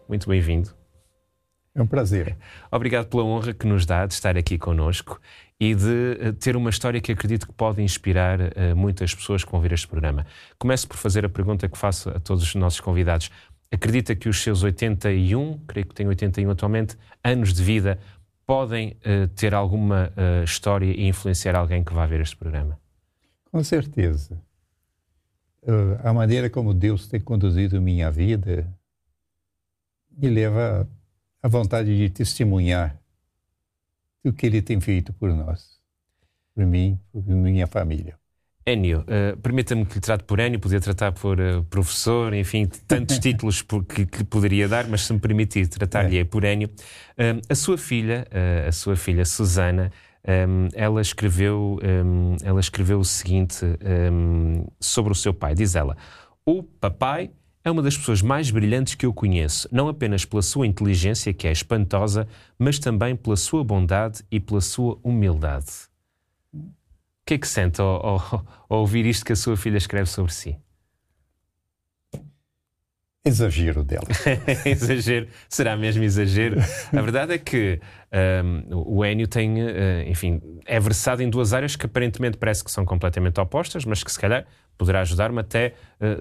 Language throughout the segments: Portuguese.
muito bem-vindo. É um prazer. Obrigado pela honra que nos dá de estar aqui connosco e de ter uma história que acredito que pode inspirar muitas pessoas que vão ver este programa. Começo por fazer a pergunta que faço a todos os nossos convidados. Acredita que os seus 81, creio que tem 81 atualmente, anos de vida podem ter alguma história e influenciar alguém que vá ver este programa? Com certeza. A maneira como Deus tem conduzido minha vida me leva à vontade de testemunhar o que Ele tem feito por nós, por mim, por minha família. Énio, permita-me que lhe trate por Énio, podia tratar por professor, enfim, tantos títulos que poderia dar, mas se me permitir tratar-lhe por Énio. A sua filha Susana, ela escreveu o seguinte sobre o seu pai. Diz ela: o papai é uma das pessoas mais brilhantes que eu conheço, não apenas pela sua inteligência, que é espantosa, mas também pela sua bondade e pela sua humildade. O que é que sente ao ouvir isto que a sua filha escreve sobre si? Exagero dela. Exagero. Será mesmo exagero? A verdade é que o Énio tem, enfim, é versado em duas áreas que aparentemente parece que são completamente opostas, mas que se calhar poderá ajudar-me até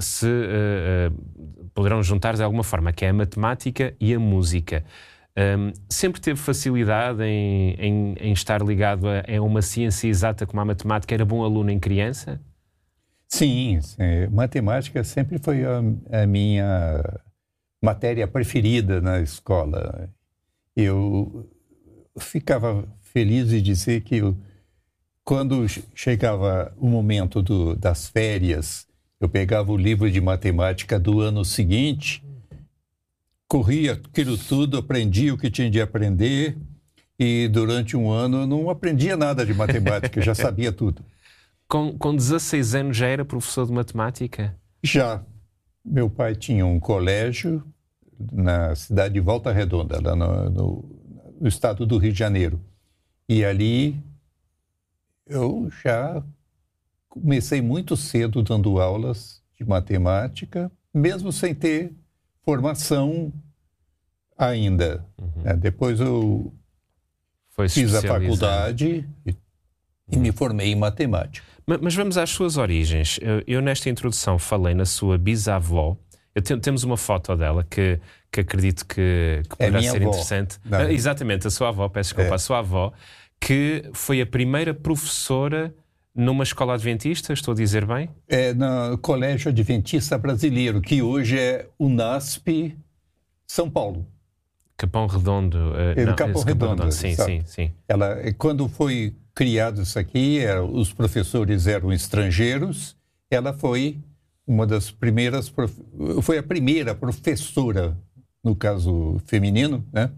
poderão juntar de alguma forma, que é a matemática e a música. Sempre teve facilidade em estar ligado a uma ciência exata como a matemática? Era bom aluno em criança? Sim. Matemática sempre foi a minha matéria preferida na escola. Eu ficava feliz de dizer que quando chegava o momento das férias, eu pegava o livro de matemática do ano seguinte, corria aquilo tudo, aprendia o que tinha de aprender e durante um ano eu não aprendia nada de matemática, já sabia tudo. Com 16 anos já era professor de matemática? Já. Meu pai tinha um colégio na cidade de Volta Redonda, lá no estado do Rio de Janeiro. E ali eu já comecei muito cedo dando aulas de matemática, mesmo sem ter formação ainda. Depois eu fiz a faculdade e me formei em matemática. Mas vamos às suas origens. Eu nesta introdução falei na sua bisavó. Temos uma foto dela que acredito que poderá ser interessante. Exatamente, a sua avó, peço desculpa, a sua avó, que foi a primeira professora numa escola adventista, estou a dizer bem? No Colégio Adventista Brasileiro, que hoje é UNASP São Paulo. Capão Redondo. Capão Redondo, sim. Ela, quando foi criado isso aqui, os professores eram estrangeiros, ela foi uma das primeiras, foi a primeira professora, no caso feminino, né?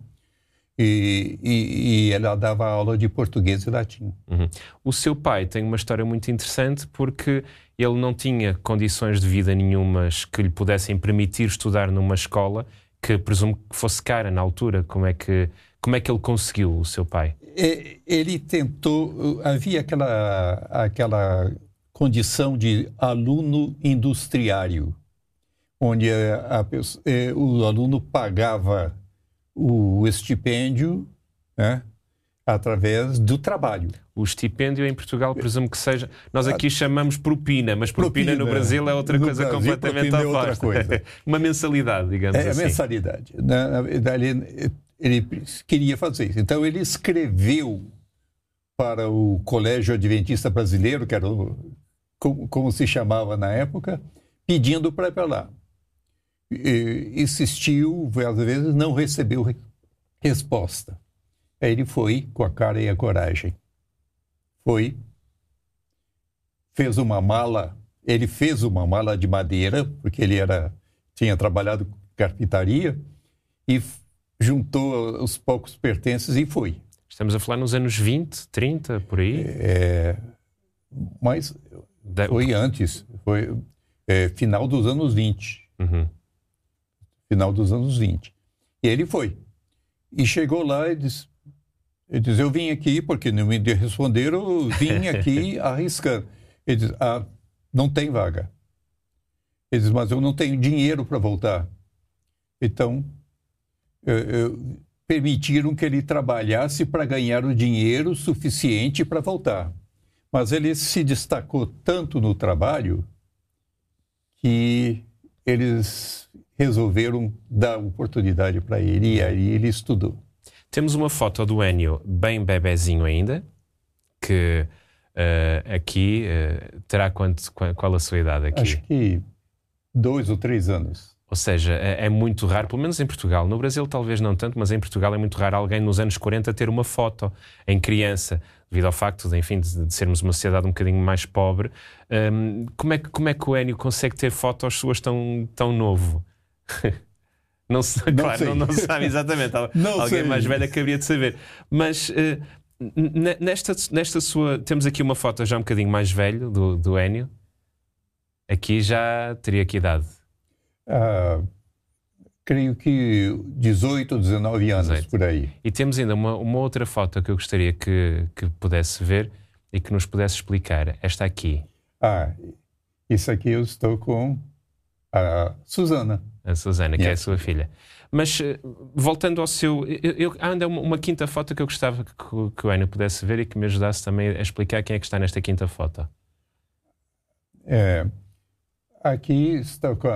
E ela dava aula de português e latim. O seu pai tem uma história muito interessante porque ele não tinha condições de vida nenhumas que lhe pudessem permitir estudar numa escola que presumo que fosse cara na altura. Como é que ele conseguiu, o seu pai? Ele tentou, havia aquela condição de aluno industriário, onde o aluno pagava o estipêndio, né, através do trabalho. O estipêndio em Portugal presumo que seja... Nós aqui chamamos propina, mas propina no Brasil é outra coisa Brasil, completamente oposta. Uma mensalidade, digamos assim. Mensalidade. Na verdade, ele queria fazer isso. Então, ele escreveu para o Colégio Adventista Brasileiro, que era como se chamava na época, pedindo para ir para lá. Insistiu, às vezes não recebeu resposta. Aí ele foi com a cara e a coragem. Fez uma mala de madeira, porque ele tinha trabalhado com carpintaria, e juntou os poucos pertences e foi. Estamos a falar nos anos 20, 30, por aí? Mas foi antes, foi final dos anos 20. Final dos anos 20. E ele foi. E chegou lá e disse, eu vim aqui, porque não me responderam, eu vim aqui arriscando. Ele disse, não tem vaga. Ele disse, mas eu não tenho dinheiro para voltar. Então, permitiram que ele trabalhasse para ganhar o dinheiro suficiente para voltar. Mas ele se destacou tanto no trabalho que eles resolveram dar oportunidade para ele, e aí ele estudou. Temos uma foto do Ennio bem bebezinho ainda, que aqui terá qual a sua idade aqui? Acho que 2 ou 3 anos. Ou seja, é muito raro, pelo menos em Portugal. No Brasil talvez não tanto, mas em Portugal é muito raro alguém nos anos 40 ter uma foto em criança, devido ao facto de, enfim, de sermos uma sociedade um bocadinho mais pobre. Como é que o Ennio consegue ter fotos suas tão novo? Não sei, não claro, sei. não sabe exatamente. Não Alguém sei. mais velho acabaria de saber. Mas nesta sua... Temos aqui uma foto já um bocadinho mais velho do Ennio. Aqui já teria que idade? Creio que 18 ou 19 anos, 18. por aí. E temos ainda uma outra foto que eu gostaria que pudesse ver e que nos pudesse explicar. Esta aqui. Isso aqui eu estou com a Susana. A Susana, que é a sua filha. Mas, voltando ao seu... Há ainda uma quinta foto que eu gostava que o Ennio pudesse ver e que me ajudasse também a explicar quem é que está nesta quinta foto. Aqui está com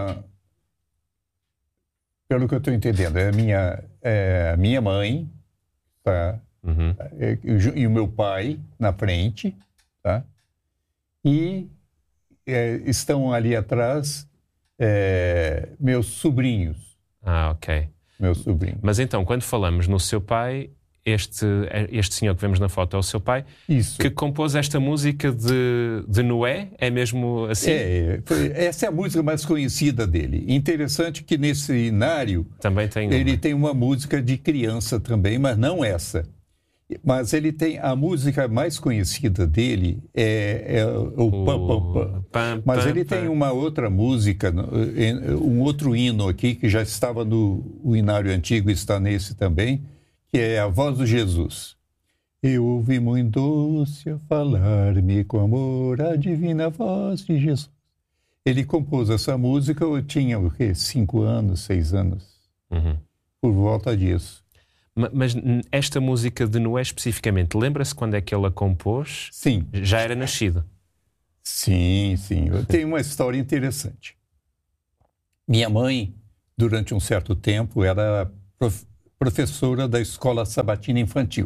pelo que eu estou entendendo, é a minha mãe, tá? Uhum. E o meu pai na frente, tá? E estão ali atrás meus sobrinhos. Ok. Meus sobrinhos. Mas então, quando falamos no seu pai, este senhor que vemos na foto é o seu pai, Isso. que compôs esta música de Noé, é mesmo assim? Essa é a música mais conhecida dele. Interessante que nesse cenário também tem ele tem uma música de criança também, mas não essa. Mas ele tem a música mais conhecida dele é o Pam Pam Pam. Mas ele tem uma outra música, um outro hino aqui que já estava no hinário antigo e está nesse também, que é a voz do Jesus. Eu ouvi muito doce a falar-me com amor a divina voz de Jesus. Ele compôs essa música, eu tinha 5 anos, 6 anos, por volta disso. Mas esta música de Noé especificamente, lembra-se quando é que ela compôs? Sim. Já era nascido? Sim. Eu tenho uma história interessante. Minha mãe, durante um certo tempo, era professora da escola sabatina infantil.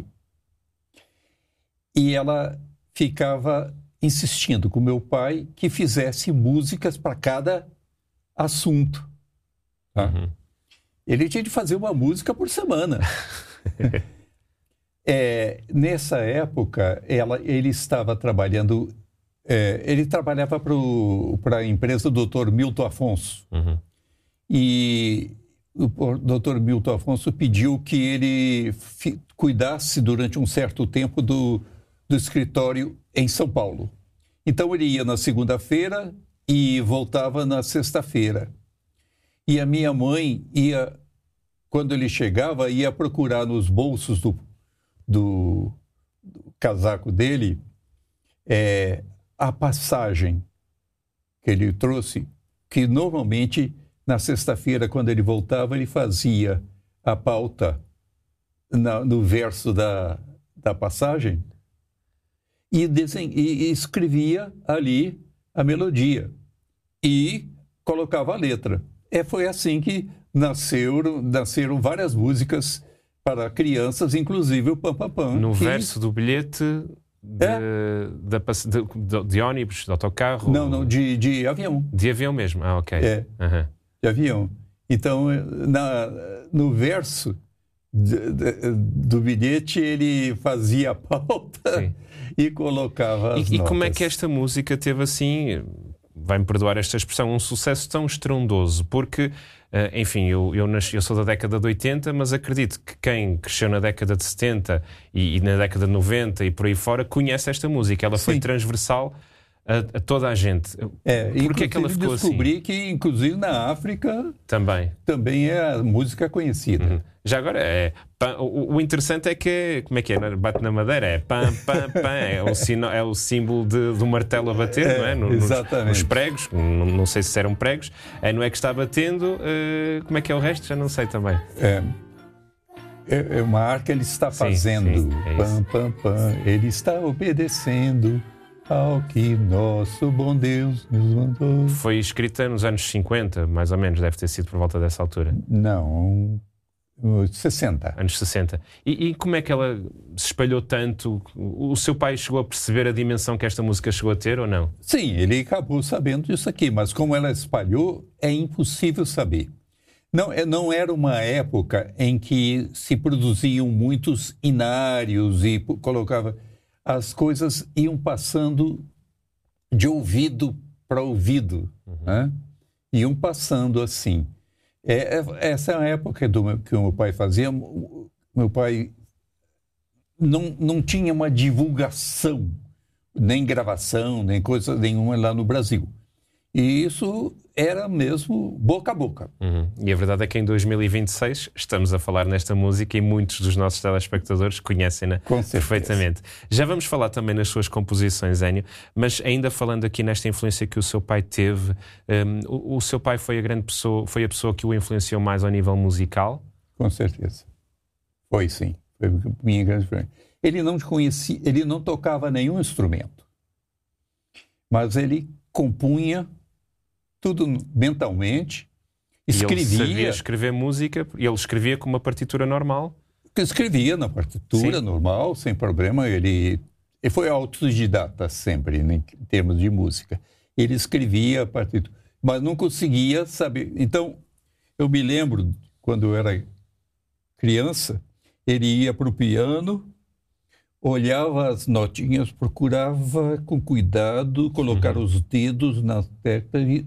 E ela ficava insistindo com meu pai que fizesse músicas para cada assunto. Tá? Ele tinha de fazer uma música por semana. Nessa época, ele estava trabalhando... ele trabalhava para a empresa do Dr. Milton Afonso. E o Dr. Milton Afonso pediu que ele cuidasse durante um certo tempo do escritório em São Paulo. Então ele ia na segunda-feira e voltava na sexta-feira. E a minha mãe quando ele chegava, ia procurar nos bolsos do casaco dele a passagem que ele trouxe, que normalmente na sexta-feira, quando ele voltava, ele fazia a pauta no verso da passagem e escrevia ali a melodia e colocava a letra. Foi assim que nasceram várias músicas para crianças, inclusive o Pam Pam Pam. No verso do bilhete de ônibus, de autocarro? Não, de avião. De avião mesmo, ok. De avião. Então, no verso do bilhete, ele fazia a pauta e colocava as notas. E como é que esta música teve assim... Vai-me perdoar esta expressão, um sucesso tão estrondoso, porque, enfim, eu sou da década de 80, mas acredito que quem cresceu na década de 70 e na década de 90 e por aí fora, conhece esta música. Ela foi transversal a toda a gente. Porque é que ela ficou assim? Descobri que, inclusive, na África também é a música conhecida. Já agora, o interessante é que, como é que é? Bate na madeira, é pam, pam, pam, é o símbolo do martelo a bater, não é? Exatamente. Nos pregos, não sei se eram pregos, não é que está batendo, como é que é o resto? Já não sei também. É uma arca ele está fazendo. Sim, é pam, pam, pam. Ele está obedecendo ao que nosso bom Deus nos mandou. Foi escrita nos anos 50, mais ou menos, deve ter sido por volta dessa altura. Não, 60. Anos 60. E como é que ela se espalhou tanto? O seu pai chegou a perceber a dimensão que esta música chegou a ter ou não? Sim, ele acabou sabendo disso aqui, mas como ela espalhou, é impossível saber. Não era uma época em que se produziam muitos inários e colocava... As coisas iam passando de ouvido para ouvido, né? Iam passando assim. Essa é a época que o meu pai fazia. Meu pai não tinha uma divulgação, nem gravação, nem coisa nenhuma lá no Brasil. E isso era mesmo boca a boca. E a verdade é que em 2026 estamos a falar nesta música e muitos dos nossos telespectadores conhecem-na perfeitamente. Já vamos falar também nas suas composições, Ennio, mas ainda falando aqui nesta influência que o seu pai teve, o seu pai foi a pessoa que o influenciou mais ao nível musical? Com certeza. Foi sim. Foi minha grande influência. Ele não conhecia, ele não tocava nenhum instrumento, mas ele compunha tudo mentalmente, escrevia. E ele sabia escrever música, e ele escrevia com uma partitura normal? Escrevia na partitura normal, sem problema. Ele foi autodidata sempre, em termos de música. Ele escrevia a partitura, mas não conseguia saber. Então, eu me lembro, quando eu era criança, ele ia para o piano, olhava as notinhas, procurava com cuidado colocar os dedos na tecla e...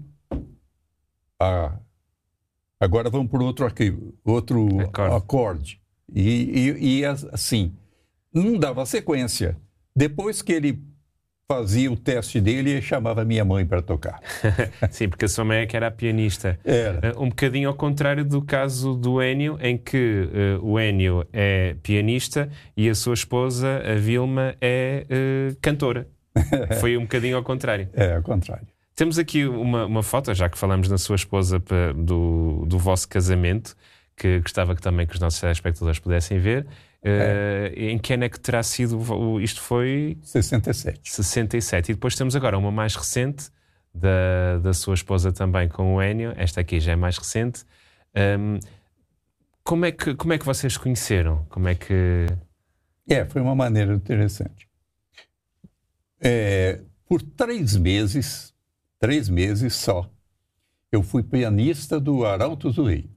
agora vamos para outro acorde. E assim, não dava sequência. Depois que ele fazia o teste dele, ele chamava minha mãe para tocar. Sim, porque a sua mãe é que era a pianista. Era. Um bocadinho ao contrário do caso do Ennio, em que o Ennio é pianista e a sua esposa, a Vilma, é cantora. Foi um bocadinho ao contrário. É, ao contrário. Temos aqui uma foto, já que falamos na sua esposa, do vosso casamento, que gostava que também que os nossos telespectadores pudessem ver. Em que ano é que terá sido? Isto foi... 67. 67. E depois temos agora uma mais recente, da sua esposa também com o Ennio. Esta aqui já é mais recente. Como é que vocês se conheceram? Como é que... Foi uma maneira interessante. Por 3 meses só, eu fui pianista do Arautos do Rei.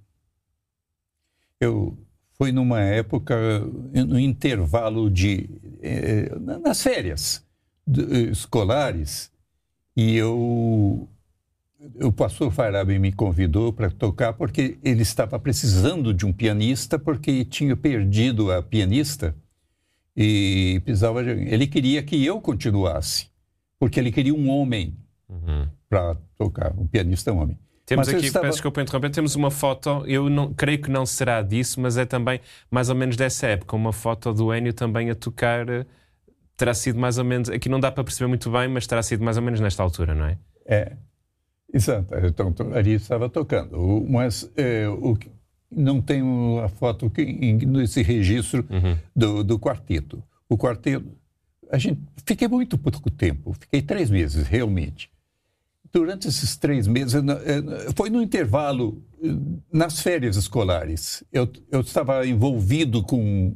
Foi numa época, no intervalo nas férias escolares, e o pastor Farabi me convidou para tocar porque ele estava precisando de um pianista, porque tinha perdido a pianista e ele queria que eu continuasse, porque ele queria um homem para tocar, um pianista homem. Temos aqui, peço desculpa interromper, temos uma foto, eu creio que não será disso, mas é também mais ou menos dessa época, uma foto do Ennio também a tocar, terá sido mais ou menos, aqui não dá para perceber muito bem, mas terá sido mais ou menos nesta altura, não é? Exato, então ali estava tocando, mas não tenho a foto nesse registro do quarteto. O quarteto, fiquei muito pouco tempo, fiquei 3 meses realmente. Durante esses 3 meses, foi no intervalo, nas férias escolares. Eu estava envolvido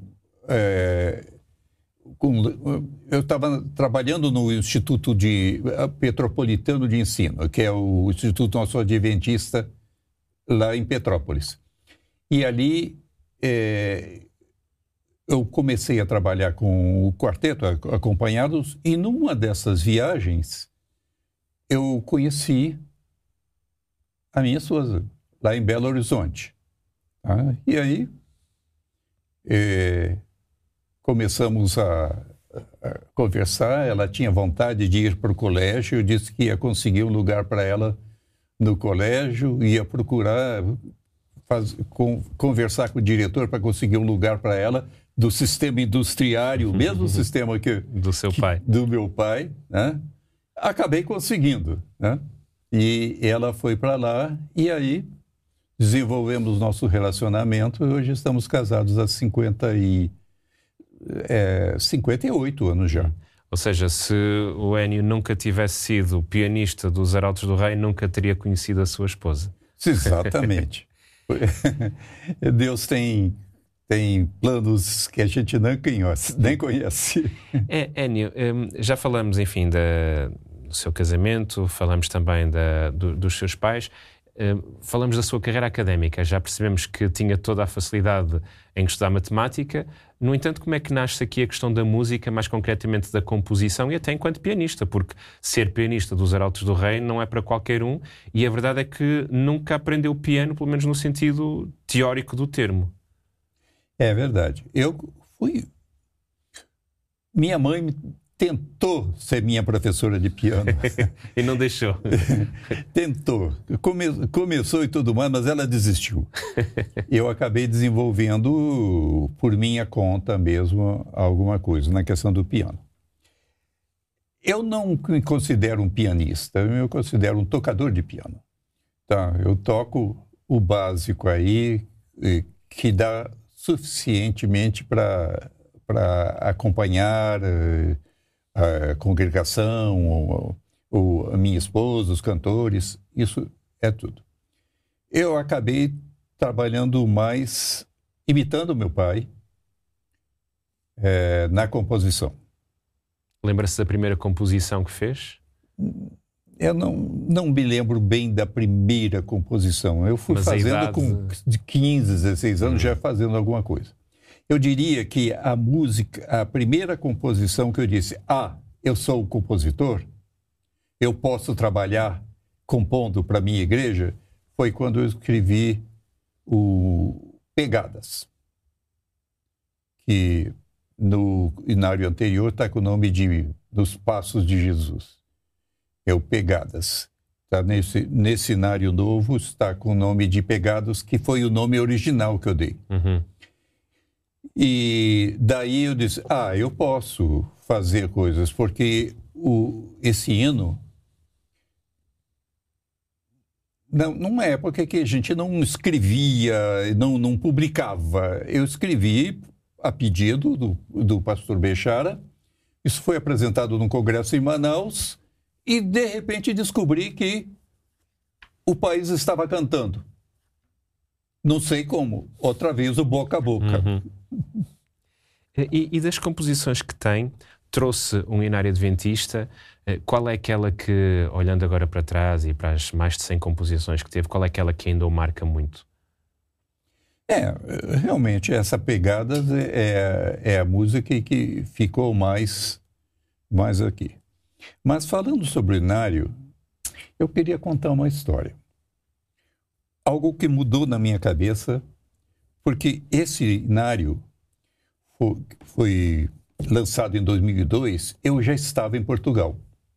eu estava trabalhando no Instituto Petropolitano de Ensino, que é o Instituto Nosso Adventista, lá em Petrópolis. E ali eu comecei a trabalhar com o quarteto, acompanhados, e numa dessas viagens, eu conheci a minha esposa, lá em Belo Horizonte. E aí, começamos a conversar. Ela tinha vontade de ir para o colégio. Eu disse que ia conseguir um lugar para ela no colégio, ia procurar conversar com o diretor para conseguir um lugar para ela do sistema industriário, o mesmo sistema do meu pai, né? Acabei conseguindo, né? E ela foi para lá, e aí desenvolvemos nosso relacionamento e hoje estamos casados há 58 anos já. Ou seja, se o Ennio nunca tivesse sido pianista dos Arautos do Rei, nunca teria conhecido a sua esposa. Exatamente. Deus tem planos que a gente nem conhece. Ennio, já falamos, enfim, do seu casamento, falamos também dos seus pais, falamos da sua carreira académica, já percebemos que tinha toda a facilidade em estudar matemática. No entanto, como é que nasce aqui a questão da música, mais concretamente da composição e até enquanto pianista? Porque ser pianista dos Arautos do Rei não é para qualquer um, e a verdade é que nunca aprendeu piano, pelo menos no sentido teórico do termo. É verdade. Minha mãe tentou ser minha professora de piano. E não deixou. Tentou. Começou e tudo mais, mas ela desistiu. Eu acabei desenvolvendo, por minha conta mesmo, alguma coisa na questão do piano. Eu não me considero um pianista, eu me considero um tocador de piano. Tá? Eu toco o básico aí, que dá suficientemente para acompanhar a congregação, a minha esposa, os cantores, isso é tudo. Eu acabei trabalhando mais, imitando meu pai, na composição. Lembra-se da primeira composição que fez? Eu não me lembro bem da primeira composição. Eu fui fazendo com 15, 16 anos, já fazendo alguma coisa. Eu diria que a primeira composição que eu disse, eu sou o compositor, eu posso trabalhar compondo para a minha igreja, foi quando eu escrevi o Pegadas, que no inário anterior está com o nome dos Passos de Jesus. É o Pegadas. Tá nesse inário novo está com o nome de Pegados, que foi o nome original que eu dei. Uhum. E daí eu disse, eu posso fazer coisas, porque esse hino, numa época que a gente não escrevia, não publicava, eu escrevi a pedido do pastor Bechara, isso foi apresentado num congresso em Manaus, e de repente descobri que o país estava cantando. Não sei como, outra vez o boca a boca. Uhum. E das composições que tem, trouxe um hinário adventista. Qual é aquela que, olhando agora para trás e para as mais de 100 composições que teve, qual é aquela que ainda o marca muito? Realmente, essa pegada é a música que ficou mais aqui. Mas falando sobre o hinário, eu queria contar uma história. Algo que mudou na minha cabeça, porque esse hinário foi lançado em 2002, eu já estava em Portugal.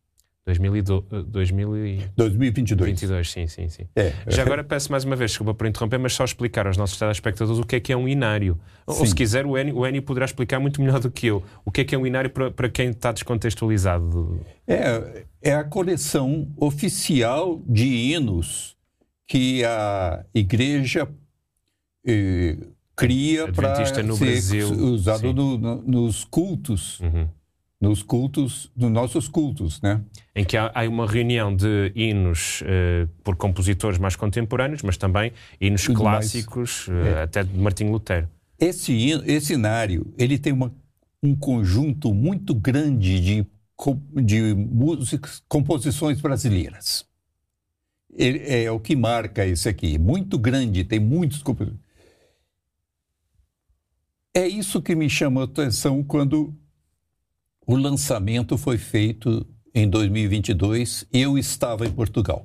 2022. Sim. Já agora peço mais uma vez, desculpa por interromper, mas só explicar aos nossos telespectadores o que é um hinário. Ou se quiser, o Ennio poderá explicar muito melhor do que eu. O que é um hinário para quem está descontextualizado? É a coleção oficial de hinos que a igreja cria para ser usado nos cultos. Uhum. Nos nossos cultos, né? Em que há uma reunião de hinos por compositores mais contemporâneos, mas também hinos clássicos, até de Martinho Lutero. Esse hinário, ele tem um conjunto muito grande de músicas, composições brasileiras. É o que marca esse aqui. Muito grande, tem muitos compositores. É isso que me chamou a atenção quando o lançamento foi feito em 2022 e eu estava em Portugal.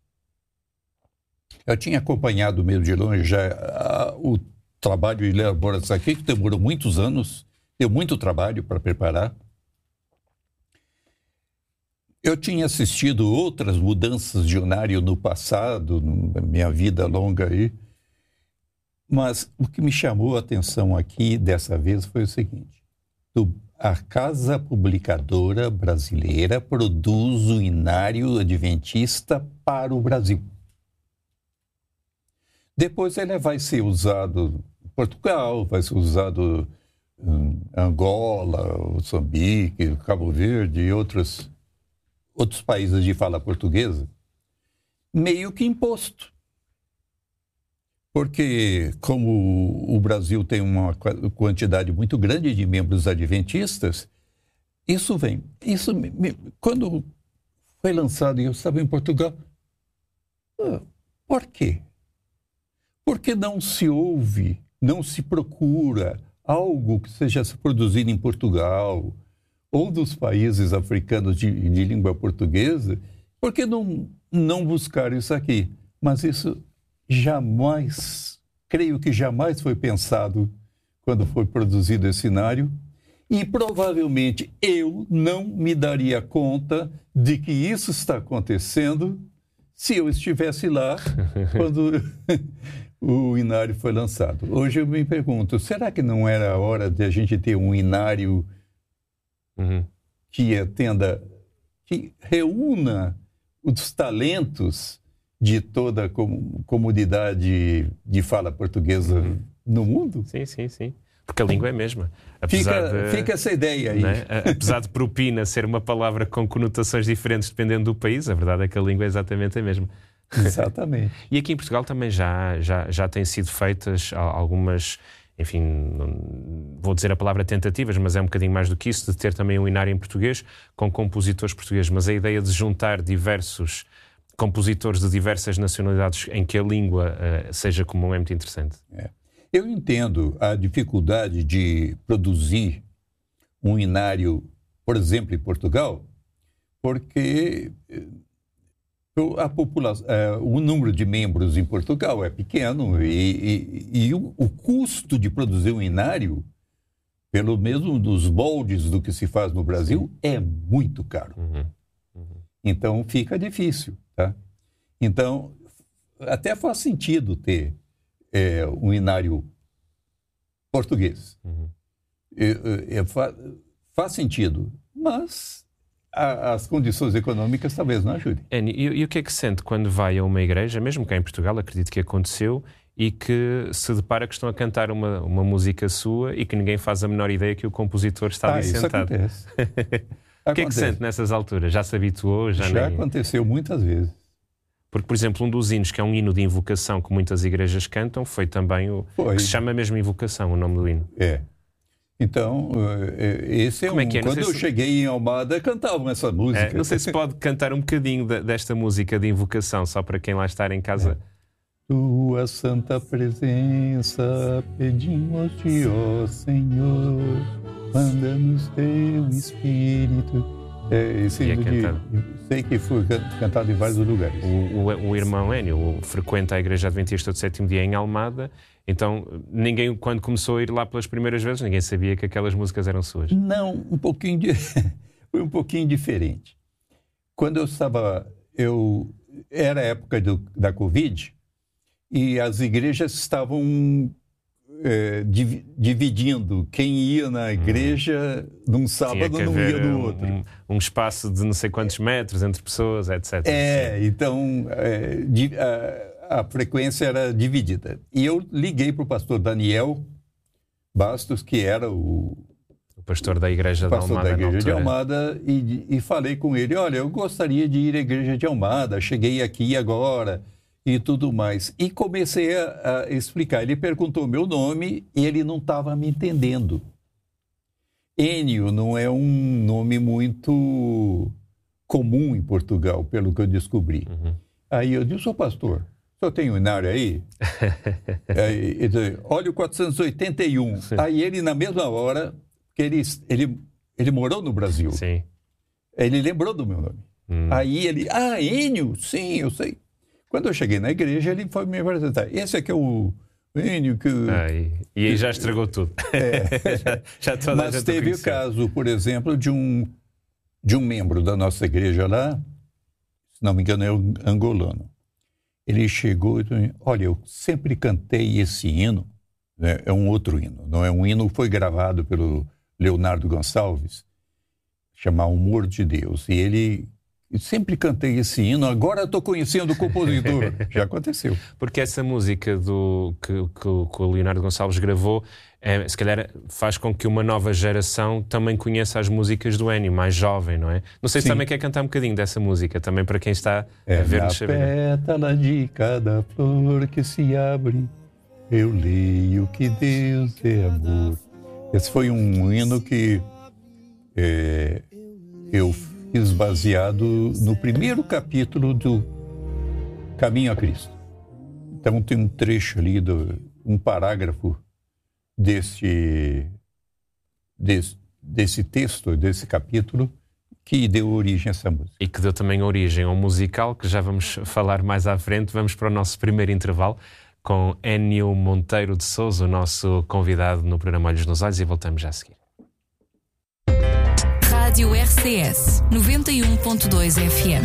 Eu tinha acompanhado mesmo de longe já o trabalho de elaboração aqui, que demorou muitos anos, deu muito trabalho para preparar. Eu tinha assistido outras mudanças de hinário no passado, na minha vida longa aí, mas o que me chamou a atenção aqui dessa vez foi o seguinte: a Casa Publicadora Brasileira produz o hinário adventista para o Brasil. Depois ele vai ser usado em Portugal, vai ser usado em Angola, Moçambique, Cabo Verde e outros países de fala portuguesa, meio que imposto. Porque, como o Brasil tem uma quantidade muito grande de membros adventistas, isso vem. Quando foi lançado e eu estava em Portugal, por quê? Porque não se ouve, não se procura algo que seja produzido em Portugal ou dos países africanos de língua portuguesa? Por que não buscar isso aqui? Mas isso creio que jamais foi pensado quando foi produzido esse cenário, e provavelmente eu não me daria conta de que isso está acontecendo se eu estivesse lá quando o inário foi lançado. Hoje eu me pergunto, será que não era a hora de a gente ter um inário que reúna os talentos de toda a comunidade de fala portuguesa no mundo? Sim. Porque a língua é a mesma. Fica essa ideia aí. Né? Apesar de propina ser uma palavra com conotações diferentes dependendo do país, a verdade é que a língua é exatamente a mesma. Exatamente. E aqui em Portugal também já têm sido feitas algumas, enfim, vou dizer a palavra tentativas, mas é um bocadinho mais do que isso, de ter também um inário em português com compositores portugueses. Mas a ideia de juntar diversos compositores de diversas nacionalidades em que a língua seja comum é muito interessante. Eu entendo a dificuldade de produzir um inário, por exemplo, em Portugal, porque a população, o número de membros em Portugal é pequeno e o custo de produzir um inário, pelo mesmo dos moldes do que se faz no Brasil, é muito caro. Então fica difícil, tá? Então até faz sentido ter um inário português. Faz sentido, mas as condições econômicas talvez não ajudem. E o que é que sente quando vai a uma igreja, mesmo cá em Portugal, acredito que aconteceu, e que se depara que estão a cantar uma música sua e que ninguém faz a menor ideia que o compositor está ali sentado? Acontece. O que é que sente nessas alturas? Já se habituou? Já aconteceu muitas vezes. Porque, por exemplo, um dos hinos, que é um hino de invocação que muitas igrejas cantam, foi também que se chama mesmo Invocação, o nome do hino. Então, esse é quando eu cheguei em Almada, cantavam essa música. Não sei se pode cantar um bocadinho desta música de invocação, só para quem lá estar em casa. Tua santa presença pedimos-te, ó Senhor, manda-nos teu Espírito. Esse sei que foi cantado em vários lugares. O irmão Énio frequenta a Igreja Adventista do Sétimo Dia em Almada, então ninguém, quando começou a ir lá pelas primeiras vezes, ninguém sabia que aquelas músicas eram suas. Não, foi um pouquinho diferente. Quando era a época da Covid e as igrejas estavam dividindo quem ia na igreja num sábado não ia no outro. Um espaço de não sei quantos metros entre pessoas, etc. Então a frequência era dividida. E eu liguei para o pastor Daniel Bastos, que era o pastor da Igreja de Almada, e falei com ele, olha, eu gostaria de ir à Igreja de Almada, cheguei aqui agora e tudo mais. E comecei a explicar. Ele perguntou meu nome e ele não estava me entendendo. Énio não é um nome muito comum em Portugal, pelo que eu descobri. Aí eu disse, pastor, o senhor tem um inário aí? Ele disse, olha o 481. Aí ele, na mesma hora, que ele morou no Brasil. Sim. Ele lembrou do meu nome. Aí ele, Énio? Sim, eu sei. Quando eu cheguei na igreja, ele foi me apresentar. Esse aqui é o Énio que... E aí já estragou tudo. já toda Mas teve o caso, por exemplo, de um membro da nossa igreja lá, se não me engano é um angolano. Ele chegou e disse, olha, eu sempre cantei esse hino, né? É um outro hino, não é um hino que foi gravado pelo Leonardo Gonçalves, chamado Humor de Deus. E ele sempre cantei esse hino, agora estou conhecendo o compositor. Já aconteceu. Porque essa música que o Leonardo Gonçalves gravou, se calhar faz com que uma nova geração também conheça as músicas do Ennio, mais jovem, não é? Não sei se também quer cantar um bocadinho dessa música, também para quem está a ver-nos saber. Na pétala de cada flor que se abre, eu leio que Deus é amor. Esse foi um hino que eu fiz baseado no primeiro capítulo do Caminho a Cristo. Então tem um trecho ali, um parágrafo desse texto, desse capítulo, que deu origem a essa música. E que deu também origem a um musical, que já vamos falar mais à frente. Vamos para o nosso primeiro intervalo com Ennio Monteiro de Sousa, o nosso convidado no programa Olhos nos Olhos, e voltamos já a seguir. Rádio RCS 91.2 FM.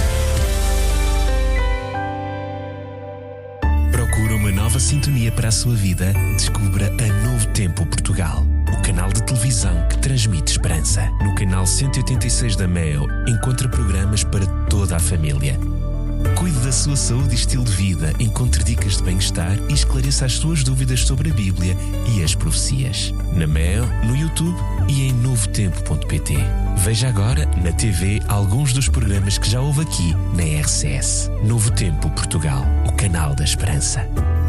Procura uma nova sintonia para a sua vida? Descubra a Novo Tempo Portugal, o canal de televisão que transmite esperança. No canal 186 da MEO, encontra programas para toda a família. Cuide da sua saúde e estilo de vida, encontre dicas de bem-estar e esclareça as suas dúvidas sobre a Bíblia e as profecias. Na MEO, no YouTube e em novotempo.pt. Veja agora na TV alguns dos programas que já houve aqui na RCS. Novo Tempo Portugal, o canal da esperança.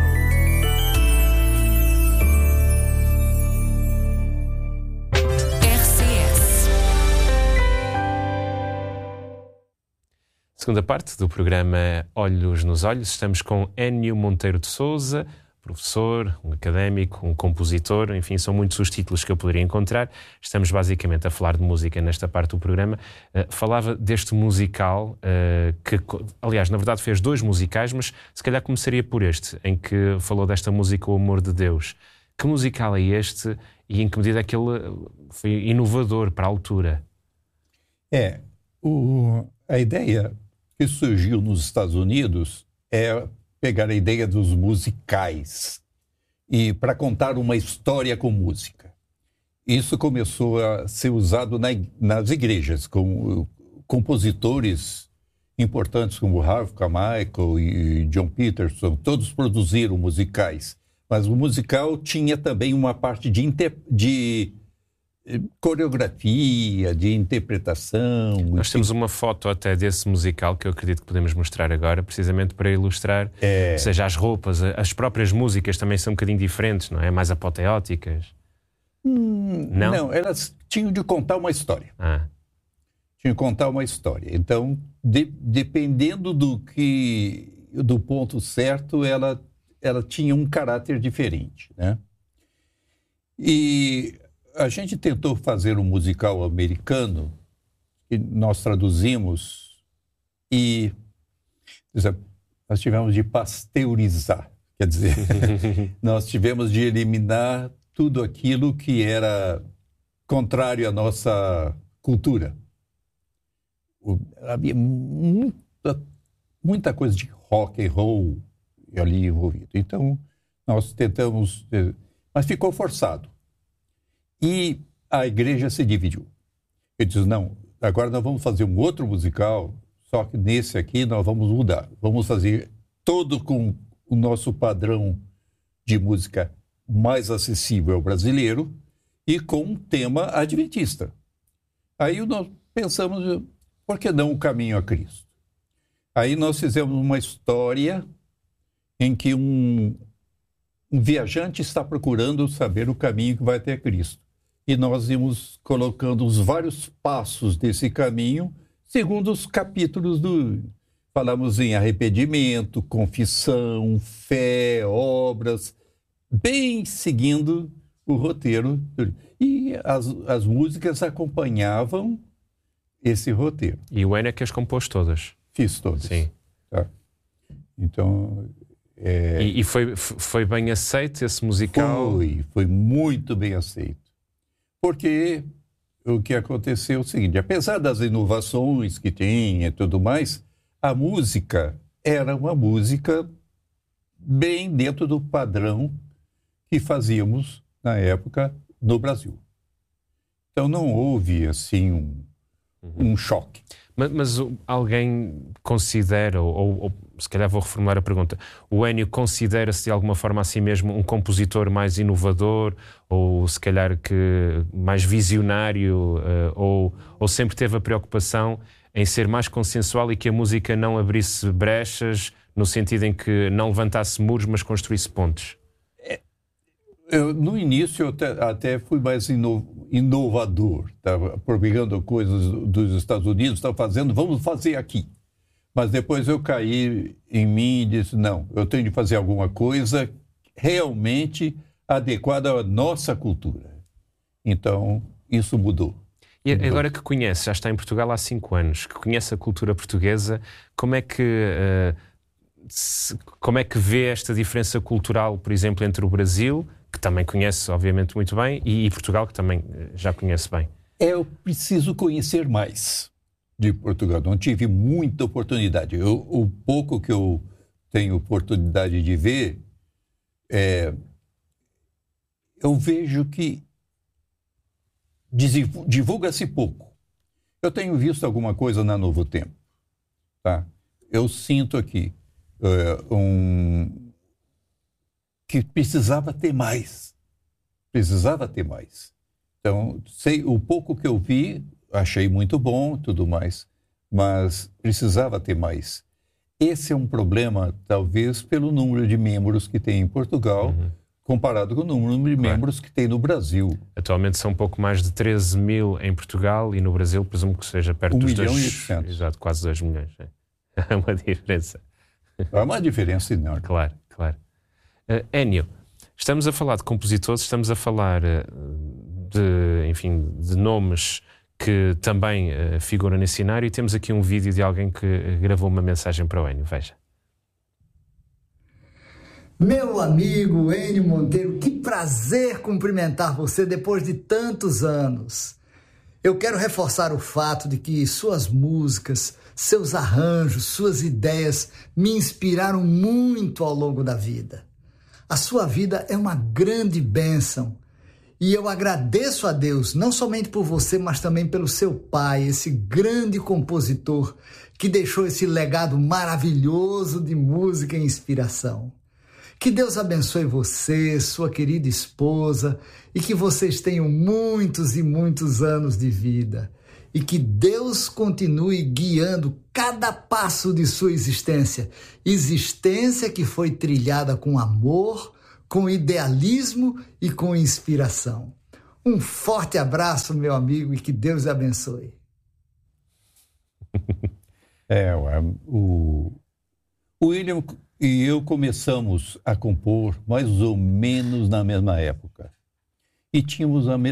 Segunda parte do programa Olhos nos Olhos. Estamos com Ennio Monteiro de Sousa, professor, um académico, um compositor, enfim, são muitos os títulos que eu poderia encontrar. Estamos basicamente a falar de música nesta parte do programa. Falava deste musical, que, aliás, na verdade fez 2 musicais, mas se calhar começaria por este, em que falou desta música O Amor de Deus. Que musical é este e em que medida é que ele foi inovador para a altura? A ideia que surgiu nos Estados Unidos é pegar a ideia dos musicais e para contar uma história com música. Isso começou a ser usado nas igrejas, com compositores importantes como Harvey Carmichael e John Peterson, todos produziram musicais. Mas o musical tinha também uma parte de coreografia, de interpretação. Nós temos uma foto até desse musical que eu acredito que podemos mostrar agora, precisamente para ilustrar, ou seja, as roupas, as próprias músicas também são um bocadinho diferentes, não é? Mais apoteóticas. Não, elas tinham de contar uma história. Tinham de contar uma história. Então, dependendo do ponto certo, ela tinha um caráter diferente, né? E a gente tentou fazer um musical americano, que nós traduzimos, e nós tivemos de pasteurizar. Quer dizer, nós tivemos de eliminar tudo aquilo que era contrário à nossa cultura. Havia muita coisa de rock and roll ali envolvido. Então, nós tentamos, mas ficou forçado. E a igreja se dividiu. Ele disse, não, agora nós vamos fazer um outro musical, só que nesse aqui nós vamos mudar. Vamos fazer todo com o nosso padrão de música mais acessível ao brasileiro e com um tema adventista. Aí nós pensamos, por que não o Caminho a Cristo? Aí nós fizemos uma história em que um viajante está procurando saber o caminho que vai até Cristo. E nós íamos colocando os vários passos desse caminho, segundo os capítulos falamos em arrependimento, confissão, fé, obras, bem seguindo o roteiro. E as músicas acompanhavam esse roteiro. E o Ennio é que as compôs todas? Fiz todas. Sim. Tá. Então... E foi bem aceito esse musical? Foi muito bem aceito. Porque o que aconteceu é o seguinte, apesar das inovações que tinha e tudo mais, a música era uma música bem dentro do padrão que fazíamos na época no Brasil. Então não houve assim um choque. Mas alguém considera, ou se calhar vou reformular a pergunta, o Ennio considera-se de alguma forma a si mesmo um compositor mais inovador, ou se calhar que mais visionário, ou sempre teve a preocupação em ser mais consensual e que a música não abrisse brechas, no sentido em que não levantasse muros, mas construísse pontes? No início eu até fui mais inovador, estava propagando coisas dos Estados Unidos, estava fazendo, vamos fazer aqui. Mas depois eu caí em mim e disse, não, eu tenho de fazer alguma coisa realmente adequada à nossa cultura. Então, isso mudou. E agora que conhece, já está em Portugal há 5 anos, que conhece a cultura portuguesa, como é que vê esta diferença cultural, por exemplo, entre o Brasil, que também conhece, obviamente, muito bem, e Portugal, que também já conhece bem? Eu preciso conhecer mais de Portugal. Não tive muita oportunidade. O pouco que eu tenho oportunidade de ver, eu vejo que divulga-se pouco. Eu tenho visto alguma coisa na Novo Tempo. Tá? Eu sinto aqui que precisava ter mais. Precisava ter mais. Então, o pouco que eu vi, achei muito bom, tudo mais, mas precisava ter mais. Esse é um problema, talvez, pelo número de membros que tem em Portugal, comparado com o número de membros que tem no Brasil. Atualmente são um pouco mais de 13 mil em Portugal e no Brasil, presumo que seja perto dos 1.800.000. Exato, quase 2 milhões. É uma diferença. É uma diferença enorme. Claro. Ennio, estamos a falar de compositores, estamos a falar de nomes que também figuram nesse cenário, e temos aqui um vídeo de alguém que gravou uma mensagem para o Ennio. Veja. Meu amigo Ennio Monteiro, que prazer cumprimentar você depois de tantos anos. Eu quero reforçar o fato de que suas músicas, seus arranjos, suas ideias me inspiraram muito ao longo da vida. A sua vida é uma grande bênção e eu agradeço a Deus não somente por você, mas também pelo seu pai, esse grande compositor que deixou esse legado maravilhoso de música e inspiração. Que Deus abençoe você, sua querida esposa, e que vocês tenham muitos e muitos anos de vida. E que Deus continue guiando cada passo de sua existência. Existência que foi trilhada com amor, com idealismo e com inspiração. Um forte abraço, meu amigo, e que Deus abençoe. O William e eu começamos a compor mais ou menos na mesma época. E tínhamos a mesma